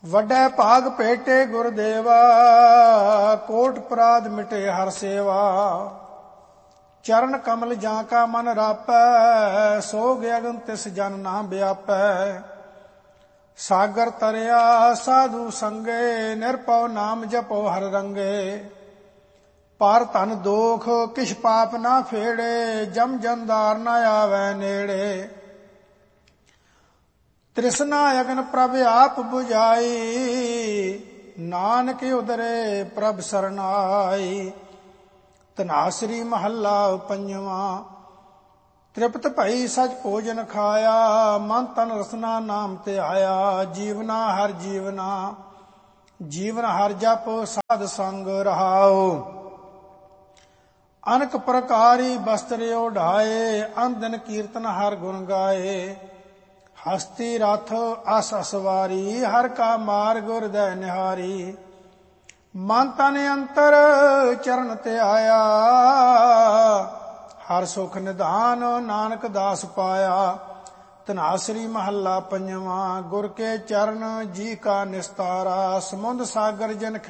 ਵੱਡੇ ਭਾਗ ਭੇਟੇ ਗੁਰਦੇਵਾ, ਕੋਟ ਅਪਰਾਧ ਮਿਟੇ ਹਰ ਸੇਵਾ। ਚਰਨ ਕਮਲ ਜਾਂ ਕਾ ਮਨ ਰਾਪੈ, ਸੋਗ ਅਗਨ ਤਿਸ ਜਨ ਨਾ ਵਿਆਪੈ। ਸਾਗਰ ਤਰਿਆ ਸਾਧੂ ਸੰਗੇ, ਨਿਰਭਉ ਨਾਮ ਜਪੋ ਹਰ ਰੰਗੇ। ਪਰ ਧਨ ਦੋਖ ਕਿਛ ਪਾਪ ਨਾ ਫੇੜੇ, ਜਮ ਜੰਦਾਰ ਨਾ ਆਵੈ ਨੇੜੇ। ਤ੍ਰਿਸ਼ਨਾ ਅਗਨ ਪ੍ਰਭ ਆਪ ਬੁਝਾਈ, ਨਾਨਕ ਉਦਰੇ ਪ੍ਰਭ ਸਰਨਾਈ। ਧਨਾਸਰੀ ਮਹੱਲਾ ਪੰਜਵਾਂ। ਤ੍ਰਿਪਤ ਭਈ ਸਚ ਭੋਜਨ ਖਾਇਆ, ਮਨ ਤਨ ਰਸਨਾ ਨਾਮ ਤੇ ਆਇਆ। ਜੀਵਨਾ ਹਰ ਜੀਵਨਾ, ਜੀਵਨ ਹਰ ਜਪ ਸਾਧ ਸੰਗ ਰਹਾਉ। ਅਨਕ ਪ੍ਰਕਾਰੀ ਬਸਤਰ ਓਢਾਏ, ਅੰਦਨ ਕੀਰਤਨ ਹਰ ਗੁਣ ਗਾਏ। ਹਸਤੀ ਰਥ ਅਸ ਅਸਵਾਰੀ, ਹਰ ਕਾ ਮਾਰਗ ਹਿਰਦੈ ਨਿਹਾਰੀ। ਮਨ ਤਨ ਅੰਤਰ ਚਰਨ ਤੇ ਆਇਆ, ਹਰ ਸੁਖ ਨਿਧਾਨ ਨਾਨਕ ਦਾਸ ਪਾਇਆ। ਧਨਾਸਰੀ ਮਹੱਲਾ ਪੰਜਵਾਂ। ਗੁਰ ਕੇ ਚਰਨ ਜੀ ਕਾ ਨਿਸਤਾਰਾ, ਸਮੁੰਦ ਸਾਗਰ ਜਨ